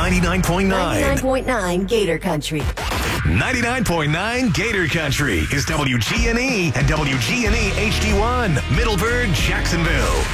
99.9. 99.9 Gator Country. 99.9 Gator Country is WGNE and WGNE HD1, Middleburg, Jacksonville.